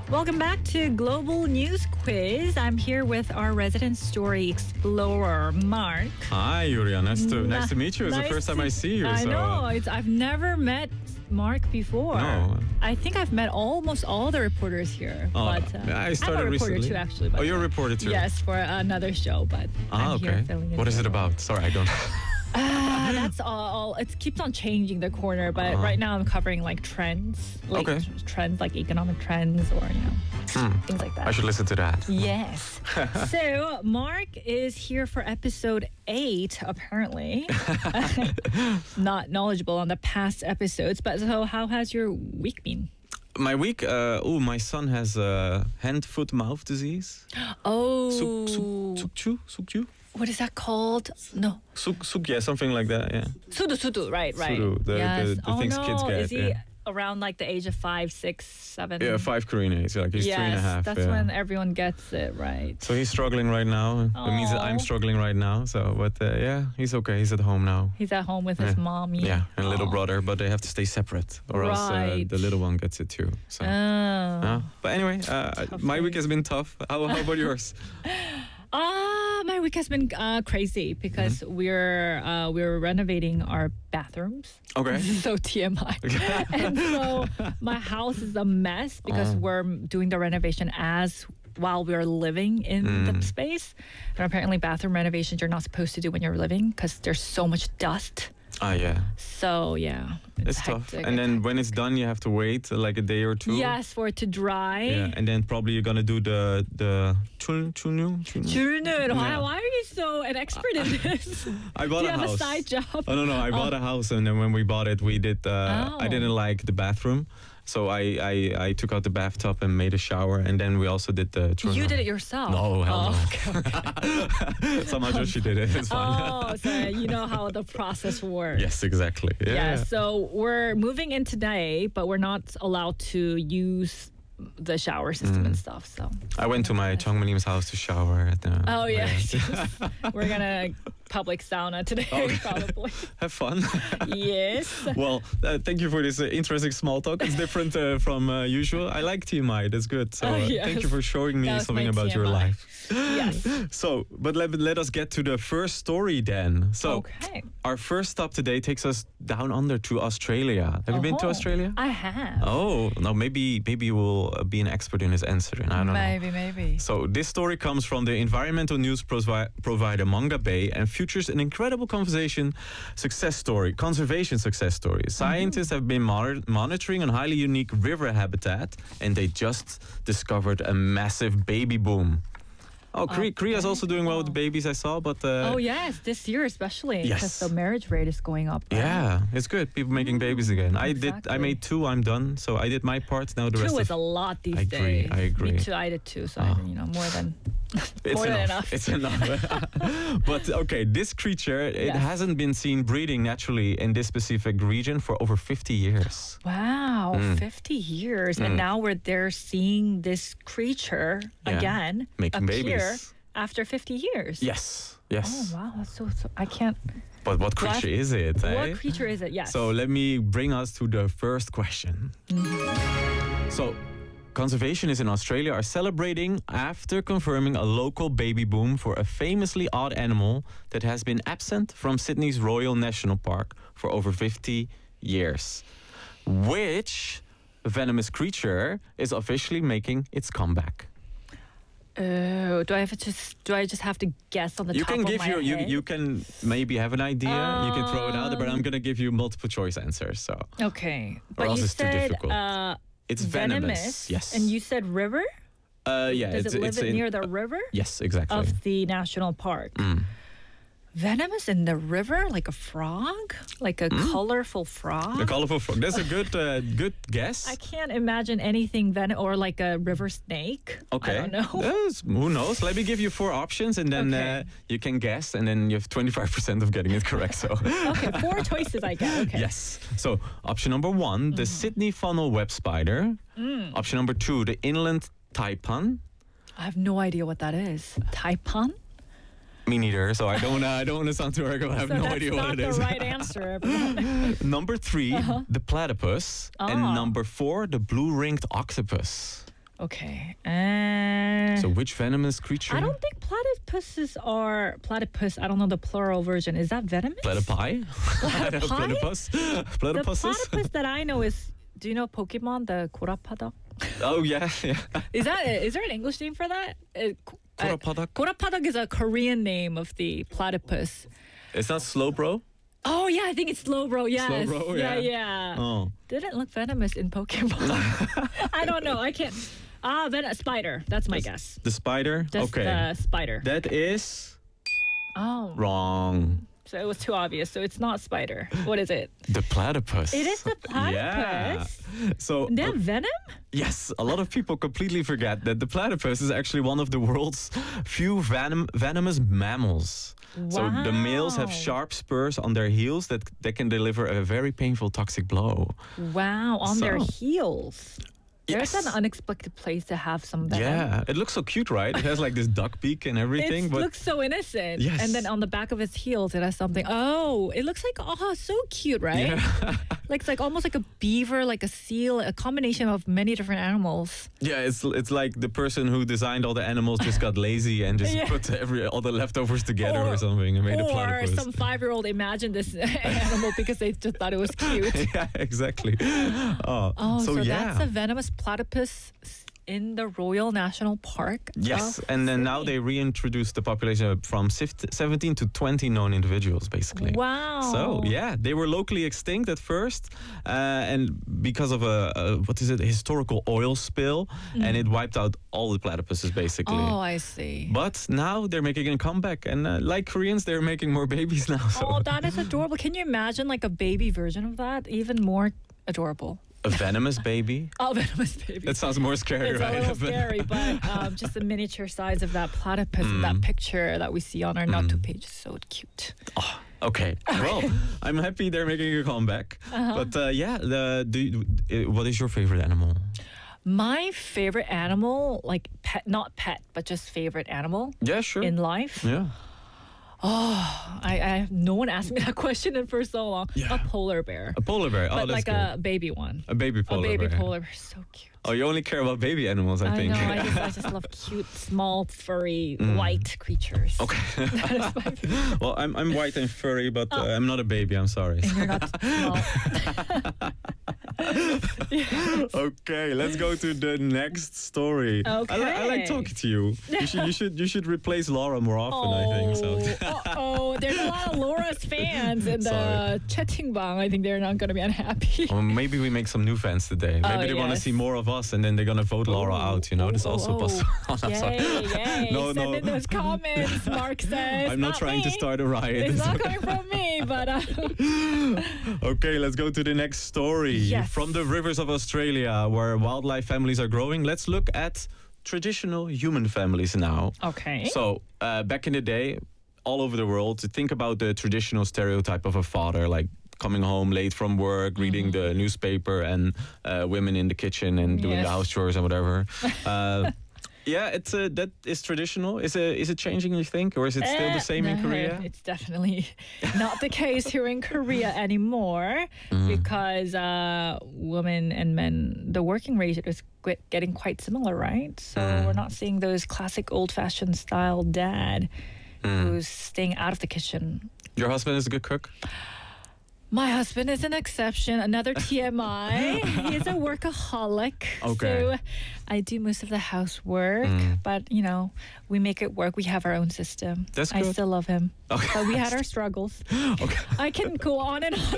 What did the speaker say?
Welcome back to Global News Quiz. I'm here with our resident story explorer, Mark. Hi, Yuria. Nice to meet you. It's the first time I see you. I know. I've never met Mark before. No. I think I've met almost all the reporters here. I started I'm a reporter recently. too, actually. But you're a reporter too? Yes, for another show, but I'm here filling in. What is it about? Sorry, I don't know. That's all. It keeps on changing the corner, but right now I'm covering like trends, trends like economic trends or things like that. I should listen to that. Yes. So Mark is here for episode 8, apparently. Not knowledgeable on the past episodes, but so how has your week been? My week, my son has hand, foot, mouth disease. Oh. Sukju? What is that called? No. Suk, yeah, something like that, yeah. Sudu, right. Sudu, the things kids get. Is he around like the age of 5, 6, 7? Yeah, 5 Korean age, like he's 3.5. That's when everyone gets it, right? So he's struggling right now. It means that I'm struggling right now. So, but he's okay. He's at home now. He's at home with his mom. Yeah, and little brother, but they have to stay separate, or else the little one gets it too. So, but anyway, my week has been tough. How about yours? My week has been crazy because we're renovating our bathrooms. Okay. So TMI. And so my house is a mess because we're doing the renovation while we're living in the space. And apparently bathroom renovations you're not supposed to do when you're living because there's so much dust. Yeah. So, yeah. It's tough. And then when it's done, you have to wait like a day or two. Yes, for it to dry. Yeah, and then probably you're going to do the chulnu. Why are you so an expert in this? I bought a house. Do you have a side job? Oh, no. I bought a house, and then when we bought it, we did... I didn't like the bathroom. So I took out the bathtub and made a shower, and then we also did the chulnu. You did it yourself? No, hell no. Okay. Somehow Joshi did it. It's fine. Oh, so you know how the process works. Yes, exactly. Yeah, so we're moving in today, but we're not allowed to use the shower system and stuff. So I went to my Chongmanim's house to shower. We're gonna public sauna today, probably. Have fun. Yes. Well, thank you for this interesting small talk. It's different from usual. I like TMI. That's good. So thank you for showing me something about your life. Yes. So, but let us get to the first story then. So, our first stop today takes us down under to Australia. Have you been to Australia? I have. Oh, no, maybe you will be an expert in this answer. I don't know. Maybe. So, this story comes from the environmental news provider Manga Bay and features an incredible conservation success story. Scientists have been monitoring a highly unique river habitat, and they just discovered a massive baby boom. Oh, Korea is also doing well with the babies, I saw, but... yes, this year especially, yes. because the marriage rate is going up. Right? Yeah, it's good. People making babies again. I made 2, I'm done, so I did my part. Now the rest 2 is a lot these days. I agree. Me too, I did 2, so more than... It's enough. It's enough. But okay, this creature, it hasn't been seen breeding naturally in this specific region for over 50 years. Wow, 50 years. And now they're seeing this creature again making babies after 50 years. Yes. Oh, wow. That's so I can't... But what creature is it? What creature is it? Yes. So let me bring us to the first question. So... Conservationists in Australia are celebrating after confirming a local baby boom for a famously odd animal that has been absent from Sydney's Royal National Park for over 50 years. Which venomous creature is officially making its comeback? Do I just have to guess on the top of my head? You can maybe have an idea. You can throw it out there, but I'm going to give you multiple choice answers. So okay, but you it's said too difficult. It's venomous. Yes. And you said river? Yeah. Does it live near the river? Yes, exactly. Of the national park. Venomous in the river, like a frog, like a colorful frog. A colorful frog. That's a good guess. I can't imagine anything or like a river snake. Okay. I don't know. Who knows? Let me give you 4 options, and then you can guess, and then you have 25% of getting it correct. So. Okay, 4 choices I get. Okay. Yes. So option number 1, the Sydney funnel web spider. Option number 2, the inland taipan. I have no idea what that is. Taipan? Me neither, so I don't want to sound too arrogant. I have no idea what it is. That's not the right answer. Number 3, the platypus. And number 4, the blue-ringed octopus. Okay. So which venomous creature? I don't think platypuses are platypus. I don't know the plural version. Is that venomous? Platypi? Platypi? Platypus? The Platypuses? platypus that I know is. Do you know Pokemon, the Korapada? Oh, yeah. Is there an English name for that? Korapadak? Korapadak is a Korean name of the platypus. It's not Slowbro? Oh yeah, I think it's Slowbro. Yes. Slowbro, yeah. Oh. Didn't look venomous in Pokemon. I don't know. I can't. Spider. That's my guess. The spider? Just okay. the spider. That is Oh. wrong. So it was too obvious. So it's not spider. What is it? The platypus. It is the platypus. Yeah. So They have venom? yes, a lot of people completely forget that the platypus is actually one of the world's few venomous mammals. So the males have Wow. sharp spurs on their heels that can deliver a very painful toxic blow. Wow, on their So- heels. There's Yes. an unexpected place to have some venom. Yeah, it looks so cute, right? It has like this duck beak and everything. It but looks so innocent. Yes. And then on the back of its heels, it has something. Oh, it looks like, so cute, right? yeah, Like it's like almost like a beaver, like a seal, a combination of many different animals. yeah, it's like the person who designed all the animals just got lazy and just Yeah. put all the leftovers together or something and made a Or platypus. some 5-year-old imagined this animal because they just thought it was cute. Yeah, exactly. Oh, so yeah. that's a venomous platypus in the Royal National Park. Yes, of and then now Sydney. they reintroduced the population from 17 to 20 known individuals, basically. Wow. So yeah, they were locally extinct at first, and because of a historical oil spill, and it wiped out all the platypuses basically. Oh, I see. But now they're making a comeback, and like Koreans, they're making more babies now. So Oh, that is adorable. Can you imagine like a baby version of that? Even more adorable. a venomous baby. Oh, venomous baby. That sounds more scary, It's right? a little scary, but just the miniature size of that platypus in that picture that we see on our Not To page is so cute. Okay. Well, I'm happy they're making a comeback. But what is your favorite animal? My favorite animal, like pet, not pet, but just favorite animal Yeah, sure. in life. yeah. I no one asked me that question for so long. Yeah. A polar bear, A polar bear. Oh, but that's like good. a baby one. A baby polar a baby bear. polar bear, so cute. Oh, you only care about baby animals, I think. know. I just love cute, small, furry, white creatures. Okay. Well, I'm white and furry, but I'm not a baby. I'm sorry. And you're not small. Okay, let's go to the next story. Okay. I like talking to you. You should replace Laura more often. I think so. Oh, there's a lot of Laura's fans in Sorry. the 채팅방. I think they're not going to be unhappy. Well, maybe we make some new fans today. Maybe they want to yes. see more of us, and then they're gonna vote Laura out. You know, that's also possible. Oh, no, sorry. Yay. No, Send no. in those comments, Mark says. I'm not trying to me. start a riot. It's It's not okay. coming from me, but Okay, let's go to the next story. Yes. From the rivers of Australia, where wildlife families are growing, let's look at traditional human families now. okay. So, back in the day, all over the world, think about the traditional stereotype of a father, like coming home late from work, reading the newspaper, and women in the kitchen and doing the Yes. house chores and whatever. Yeah, it's that is traditional. Is it changing? You think, or is it still the same in No, Korea? It's definitely not the case here in Korea anymore because women and men, the working rate is getting quite similar, right? So we're not seeing those classic old-fashioned style dad who's staying out of the kitchen. Your husband is a good cook. My husband is an exception. Another TMI. He is a workaholic. Okay. So I do most of the housework, but we make it work. We have our own system. That's I good. still love him. Okay. But we had our struggles. Okay. I can go on and on